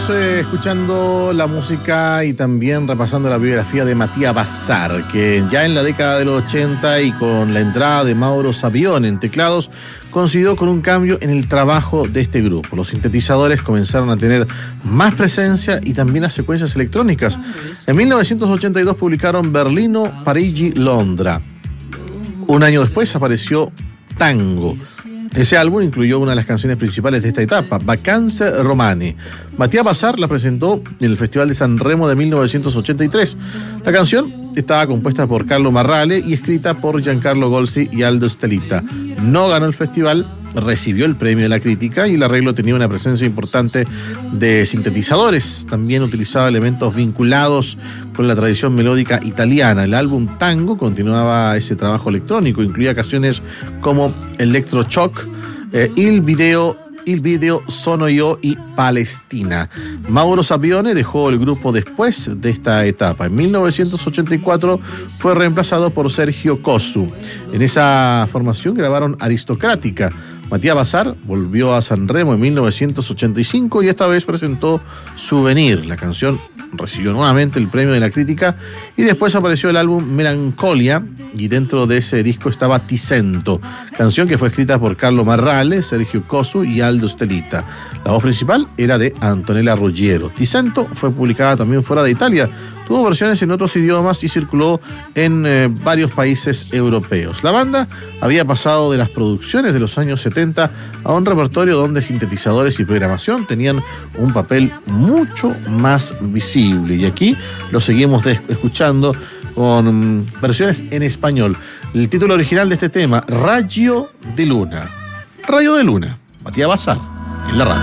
Escuchando la música y también repasando la biografía de Matías Bazar, que ya en la década de los 80 y con la entrada de Mauro Savione en teclados, coincidió con un cambio en el trabajo de este grupo. Los sintetizadores comenzaron a tener más presencia y también las secuencias electrónicas. En 1982 publicaron Berlino, Parigi, Londra. Un año después apareció Tango. Ese álbum incluyó una de las canciones principales de esta etapa, Vacanze Romane. Matías Bazar la presentó en el Festival de San Remo de 1983. La canción estaba compuesta por Carlo Marrale y escrita por Giancarlo Golsi y Aldo Stelita. No ganó el festival, recibió el premio de la crítica y el arreglo tenía una presencia importante de sintetizadores. También utilizaba elementos vinculados con la tradición melódica italiana. El álbum Tango continuaba ese trabajo electrónico, incluía canciones como Electroshock, Il Video Sono Io y Palestina. Mauro Savione dejó el grupo después de esta etapa. En 1984 fue reemplazado por Sergio Cosu. En esa formación grabaron Aristocrática. Matías Bazar volvió a San Remo en 1985 y esta vez presentó Souvenir. La canción recibió nuevamente el premio de la crítica y después apareció el álbum Melancolia y dentro de ese disco estaba Ticento, canción que fue escrita por Carlo Marrale, Sergio Cosu y Aldo Stelita. La voz principal era de Antonella Ruggiero. Ticento fue publicada también fuera de Italia, tuvo versiones en otros idiomas y circuló en varios países europeos. La banda había pasado de las producciones de los años 70 a un repertorio donde sintetizadores y programación tenían un papel mucho más visible. Y aquí lo seguimos escuchando con versiones en español. El título original de este tema, Rayo de Luna. Rayo de Luna, Matías Bazar, en la radio.